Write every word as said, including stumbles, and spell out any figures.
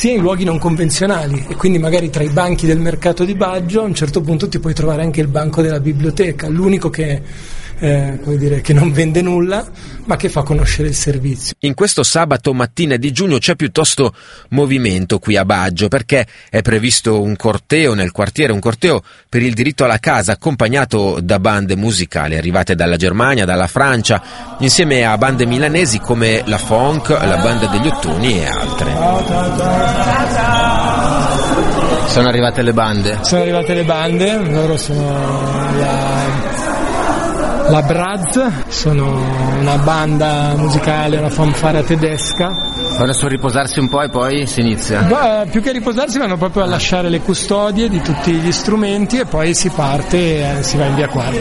sia in luoghi non convenzionali, e quindi magari tra i banchi del mercato di Baggio a un certo punto ti puoi trovare anche il banco della biblioteca, l'unico che Eh, come dire, che non vende nulla ma che fa conoscere il servizio. In questo sabato mattina di giugno c'è piuttosto movimento qui a Baggio, perché è previsto un corteo nel quartiere, un corteo per il diritto alla casa, accompagnato da bande musicali arrivate dalla Germania, dalla Francia, insieme a bande milanesi come la Funk, la Banda degli Ottoni e altre. Sono arrivate le bande? Sono arrivate le bande, loro sono la La Braz, sono una banda musicale, una fanfara tedesca. Ora su riposarsi un po' e poi si inizia? Beh, più che riposarsi vanno proprio a lasciare le custodie di tutti gli strumenti e poi si parte e si va in via Quarta.